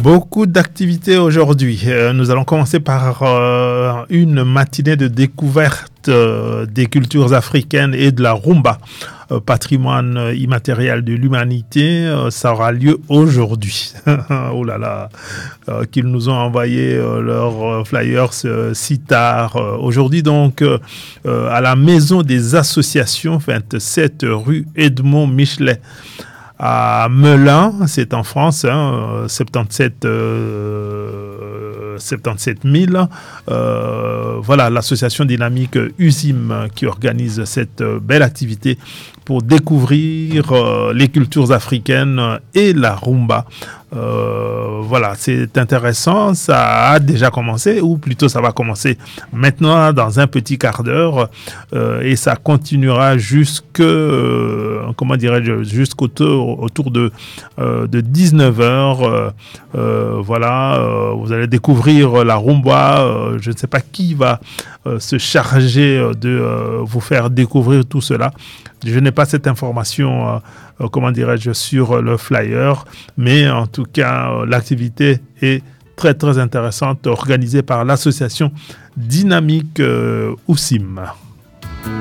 Beaucoup d'activités aujourd'hui. Nous allons commencer par une matinée de découverte des cultures africaines et de la rumba, patrimoine immatériel de l'humanité. Ça aura lieu aujourd'hui. Oh là là, qu'ils nous ont envoyé leurs flyers si tard. Aujourd'hui donc, à la Maison des Associations, 27 rue Edmond Michelet. À Melun, c'est en France, 77 000. Voilà, l'association dynamique USIM qui organise cette belle activité pour découvrir les cultures africaines et la rumba. Voilà, c'est intéressant, ça a déjà commencé, ou plutôt ça va commencer maintenant dans un petit quart d'heure, et ça continuera jusqu'autour de 19h. Voilà, vous allez découvrir la rumba. Je ne sais pas qui va se charger de vous faire découvrir tout cela. Je n'ai pas cette information, sur le flyer, mais en tout cas, l'activité est très très intéressante, organisée par l'association Dynamique USIM.